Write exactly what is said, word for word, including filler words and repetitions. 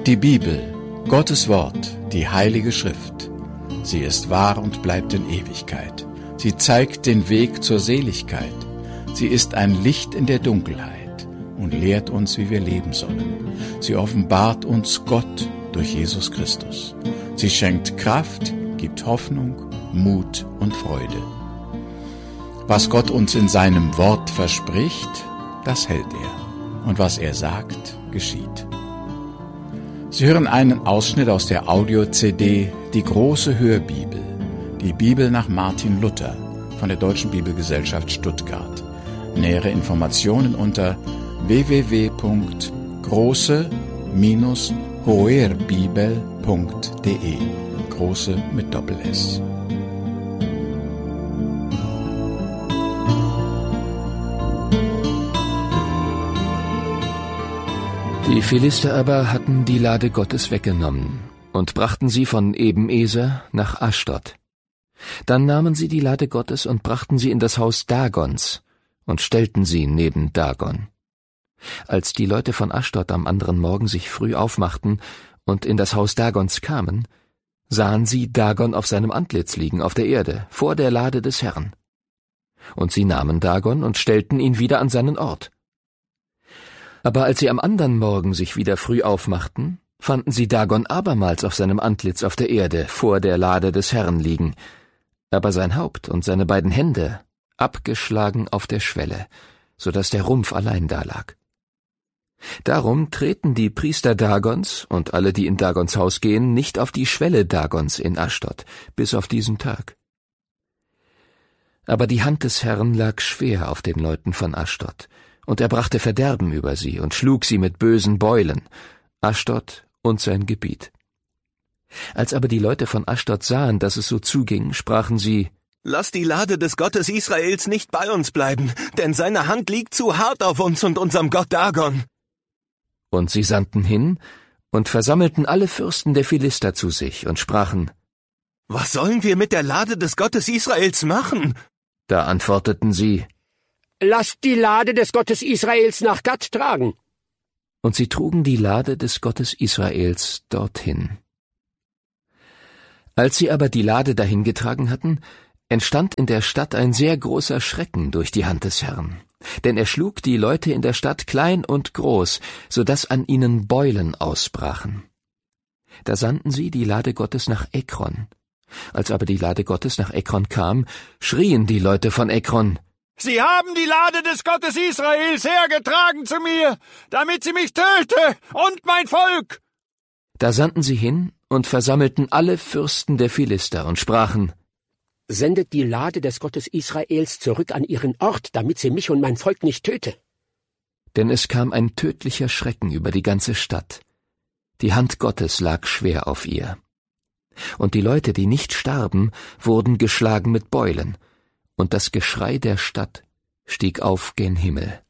Die Bibel, Gottes Wort, die Heilige Schrift. Sie ist wahr und bleibt in Ewigkeit. Sie zeigt den Weg zur Seligkeit. Sie ist ein Licht in der Dunkelheit und lehrt uns, wie wir leben sollen. Sie offenbart uns Gott durch Jesus Christus. Sie schenkt Kraft, gibt Hoffnung, Mut und Freude. Was Gott uns in seinem Wort verspricht, das hält er. Und was er sagt, geschieht. Sie hören einen Ausschnitt aus der Audio-C D Die große Hörbibel, die Bibel nach Martin Luther von der Deutschen Bibelgesellschaft Stuttgart. Nähere Informationen unter w w w punkt große Bindestrich hoerbibel punkt de. Große mit Doppel-S. Die Philister aber hatten die Lade Gottes weggenommen und brachten sie von Eben-Eser nach Aschdod. Dann nahmen sie die Lade Gottes und brachten sie in das Haus Dagons und stellten sie neben Dagon. Als die Leute von Aschdod am anderen Morgen sich früh aufmachten und in das Haus Dagons kamen, sahen sie Dagon auf seinem Antlitz liegen auf der Erde, vor der Lade des Herrn. Und sie nahmen Dagon und stellten ihn wieder an seinen Ort. Aber als sie am andern Morgen sich wieder früh aufmachten, fanden sie Dagon abermals auf seinem Antlitz auf der Erde vor der Lade des Herrn liegen, aber sein Haupt und seine beiden Hände abgeschlagen auf der Schwelle, so dass der Rumpf allein dalag. Darum treten die Priester Dagons und alle, die in Dagons Haus gehen, nicht auf die Schwelle Dagons in Aschdod, bis auf diesen Tag. Aber die Hand des Herrn lag schwer auf den Leuten von Aschdod, und er brachte Verderben über sie und schlug sie mit bösen Beulen, Aschdod und sein Gebiet. Als aber die Leute von Aschdod sahen, dass es so zuging, sprachen sie: Lass die Lade des Gottes Israels nicht bei uns bleiben, denn seine Hand liegt zu hart auf uns und unserem Gott Dagon. Und sie sandten hin und versammelten alle Fürsten der Philister zu sich und sprachen: Was sollen wir mit der Lade des Gottes Israels machen? Da antworteten sie: Lasst die Lade des Gottes Israels nach Gat tragen. Und sie trugen die Lade des Gottes Israels dorthin. Als sie aber die Lade dahin getragen hatten, entstand in der Stadt ein sehr großer Schrecken durch die Hand des Herrn. Denn er schlug die Leute in der Stadt klein und groß, so dass an ihnen Beulen ausbrachen. Da sandten sie die Lade Gottes nach Ekron. Als aber die Lade Gottes nach Ekron kam, schrien die Leute von Ekron: Sie haben die Lade des Gottes Israels hergetragen zu mir, damit sie mich töte und mein Volk. Da sandten sie hin und versammelten alle Fürsten der Philister und sprachen: Sendet die Lade des Gottes Israels zurück an ihren Ort, damit sie mich und mein Volk nicht töte. Denn es kam ein tödlicher Schrecken über die ganze Stadt. Die Hand Gottes lag schwer auf ihr. Und die Leute, die nicht starben, wurden geschlagen mit Beulen, und das Geschrei der Stadt stieg auf gen Himmel.